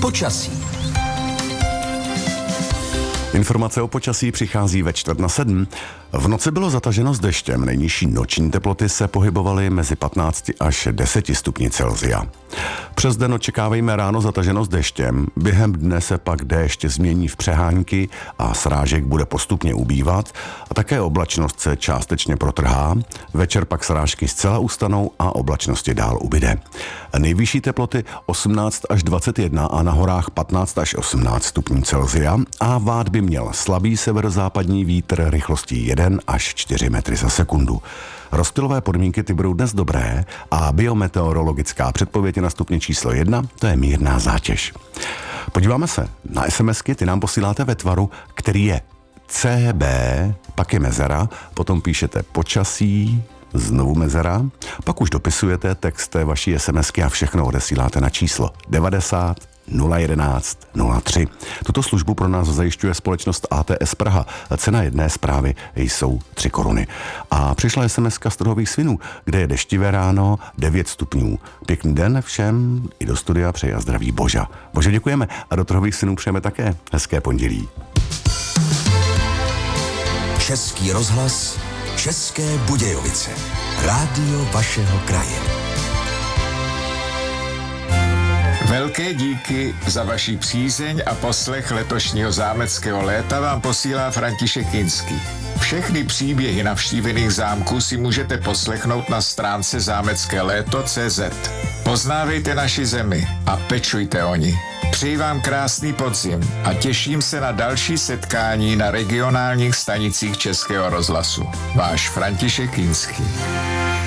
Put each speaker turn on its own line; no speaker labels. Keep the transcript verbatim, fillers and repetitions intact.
Počasí.
Informace o počasí přichází ve čtvrt na sedm. V noci bylo zataženo s deštěm. Nejnižší noční teploty se pohybovaly mezi patnácti až deseti stupni Celsia. Přes den očekávejme ráno zataženo s deštěm. Během dne se pak déšť změní v přehánky a srážek bude postupně ubývat a také oblačnost se částečně protrhá. Večer pak srážky zcela ustanou a oblačnosti dál ubyde. Nejvyšší teploty osmnáct až dvacet jedna a na horách patnáct až osmnáct stupňů Celsia a vát by měl slabý severozápadní vítr rychlostí jedna až čtyři metry za sekundu. Rozptylové podmínky ty budou dnes dobré a biometeorologická předpověď na stupni číslo jedna, to je mírná zátěž. Podíváme se na SMSky, ty nám posíláte ve tvaru, který je C B, pak je mezera, potom píšete počasí, znovu mezera, pak už dopisujete text té vaší SMSky a všechno odesíláte na číslo devadesát nula jedenáct nula tři. Tuto službu pro nás zajišťuje společnost A T S Praha. Cena jedné zprávy jsou tři koruny. A přišla SMSka z Trhových Svinů, kde je deštivé ráno devět stupňů. Pěkný den všem, i do studia přeje a zdraví Boža. Bože, děkujeme a do Trhových Svinů přejeme také hezké pondělí.
Český rozhlas, České Budějovice. Rádio vašeho kraje.
Velké díky za vaši přízeň a poslech letošního zámeckého léta vám posílá František Kinský. Všechny příběhy navštívených zámků si můžete poslechnout na stránce zámecké léto tečka cé zet. Poznávejte naši zemi a pečujte o ní. Přeji vám krásný podzim a těším se na další setkání na regionálních stanicích Českého rozhlasu. Váš František Kinský.